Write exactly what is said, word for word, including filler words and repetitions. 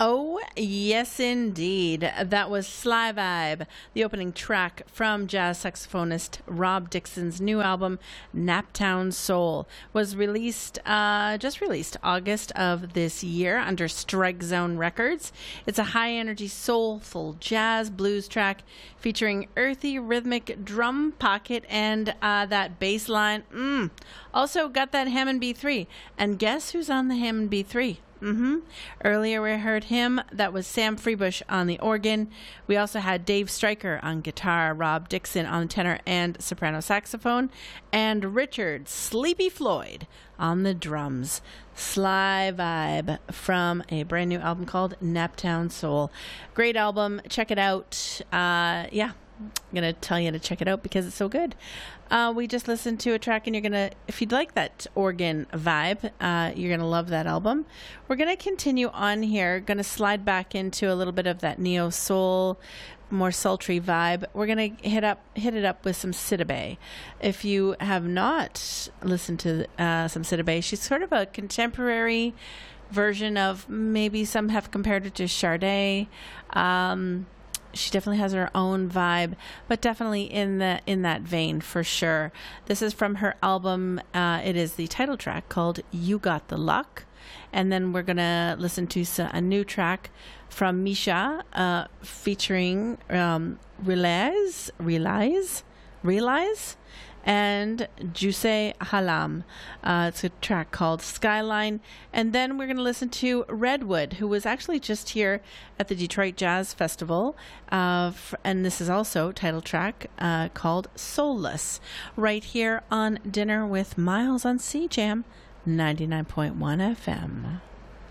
Oh, yes, indeed. That was Sly Vibe, the opening track from jazz saxophonist Rob Dixon's new album, Naptown Soul, was released, uh, just released August of this year under Strike Zone Records. It's a high-energy, soulful jazz blues track featuring earthy, rhythmic drum pocket and uh, that bass line. Mm. Also got that Hammond B three. And guess who's on the Hammond B three? Mm-hmm. Earlier we heard him. That was Sam Freebush on the organ. We also had Dave Stryker on guitar, Rob Dixon on tenor and soprano saxophone, and Richard Sleepy Floyd on the drums. Sly Vibe from a brand new album called Naptown Soul. Great album. Check it out. Uh, yeah. I'm going to tell you to check it out because it's so good. Uh, we just listened to a track, and you're going to, if you'd like that organ vibe, uh, you're going to love that album. We're going to continue on here, going to slide back into a little bit of that neo soul, more sultry vibe. We're going to hit up, hit it up with some Sidibe. If you have not listened to uh, some Sidibe, she's sort of a contemporary version of, maybe some have compared it to Sade. Um, She definitely has her own vibe, but definitely in the in that vein for sure. This is from her album. Uh, it is the title track called "You Got the Luck," and then we're gonna listen to a new track from Misha uh, featuring um, Realize, Realize, Realize, and Juse Halam. Uh, it's a track called Skyline. And then we're going to listen to Redwood, who was actually just here at the Detroit Jazz Festival. Uh, f- and this is also a title track uh, called Soulless, right here on Dinner with Miles on C Jam ninety-nine point one F M.